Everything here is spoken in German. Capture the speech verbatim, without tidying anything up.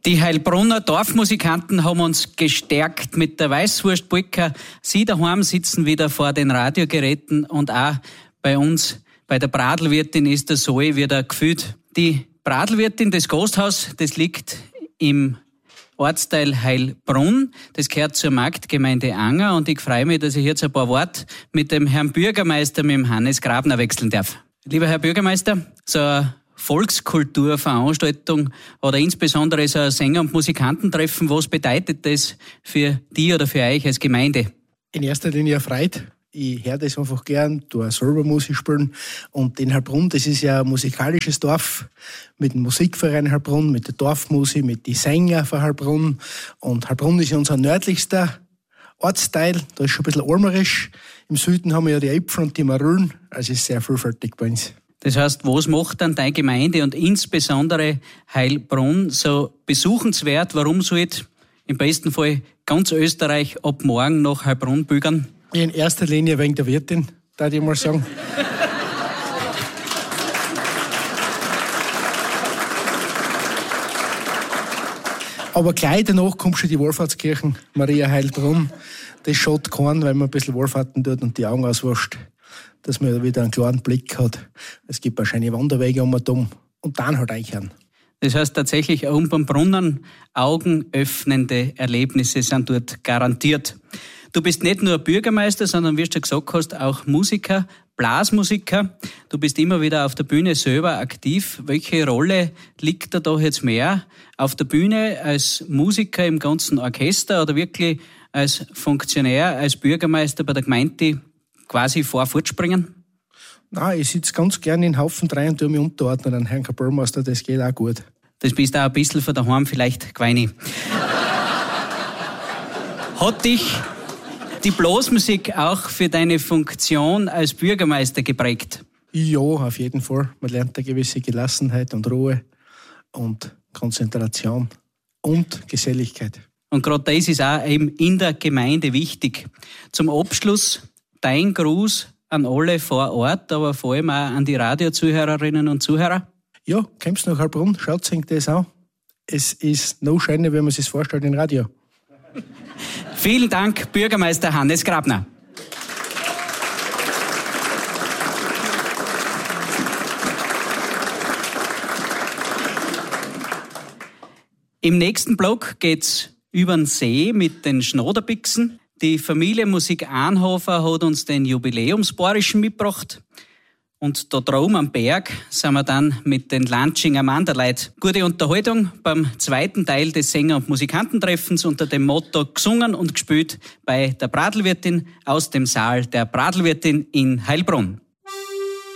Die Heilbronner Dorfmusikanten haben uns gestärkt mit der Weißwurst-Polka. Sie daheim sitzen wieder vor den Radiogeräten und auch bei uns, bei der Bradlwirtin, ist der Soe wieder gefüllt. Die Bradlwirtin, das Gasthaus, das liegt im Ortsteil Heilbronn. Das gehört zur Marktgemeinde Anger und ich freue mich, dass ich jetzt ein paar Worte mit dem Herrn Bürgermeister, mit dem Hannes Grabner, wechseln darf. Lieber Herr Bürgermeister, so eine Volkskulturveranstaltung oder insbesondere so ein Sänger- und Musikantentreffen, was bedeutet das für die oder für euch als Gemeinde? In erster Linie eine Freude. Ich höre das einfach gern, tue auch selber Musik spielen. Und in Heilbronn, das ist ja ein musikalisches Dorf mit dem Musikverein Heilbronn, mit der Dorfmusik, mit den Sängern von Heilbronn. Und Heilbronn ist ja unser nördlichster Ortsteil, da ist schon ein bisschen armerisch. Im Süden haben wir ja die Äpfel und die Marillen, also ist sehr vielfältig bei uns. Das heißt, was macht dann deine Gemeinde und insbesondere Heilbronn so besuchenswert? Warum sollte im besten Fall ganz Österreich ab morgen nach Heilbronn bügeln? In erster Linie wegen der Wirtin, würde ich mal sagen. Aber gleich danach kommt schon die Wallfahrtskirchen, Maria Heilbronn. Das schaut keinen, weil man ein bisschen Wallfahrten tut und die Augen auswascht, dass man wieder einen klaren Blick hat. Es gibt wahrscheinlich Wanderwege um und um und dann halt einkehren. Das heißt tatsächlich, um beim Brunnen augenöffnende Erlebnisse sind dort garantiert. Du bist nicht nur Bürgermeister, sondern, wie du schon gesagt hast, auch Musiker, Blasmusiker. Du bist immer wieder auf der Bühne selber aktiv. Welche Rolle liegt da da jetzt mehr? Auf der Bühne als Musiker im ganzen Orchester oder wirklich als Funktionär, als Bürgermeister bei der Gemeinde quasi vor fortspringen? Nein, ich sitze ganz gerne in Haufen rein und tue mich unterordnen an Herrn Kapellmeister, das geht auch gut. Das bist auch ein bisschen von daheim vielleicht geweini. Hat dich die Blasmusik auch für deine Funktion als Bürgermeister geprägt? Ja, auf jeden Fall. Man lernt eine gewisse Gelassenheit und Ruhe und Konzentration und Geselligkeit. Und gerade das ist auch eben in der Gemeinde wichtig. Zum Abschluss dein Gruß an alle vor Ort, aber vor allem auch an die Radiozuhörerinnen und Zuhörer. Ja, kommst nach Heilbronn, schaut euch das an. Es ist noch schöner, wenn man sich vorstellt im Radio. Vielen Dank, Bürgermeister Hannes Grabner. Im nächsten Block geht's über den See mit den Schnoderbixen. Die Familie Musik Anhofer hat uns den Jubiläumsborischen mitgebracht. Und da droben am Berg sind wir dann mit den Lanschinger Manderleit. Gute Unterhaltung beim zweiten Teil des Sänger- und Musikantentreffens unter dem Motto gesungen und gespielt bei der Bradlwirtin aus dem Saal der Bradlwirtin in Heilbronn.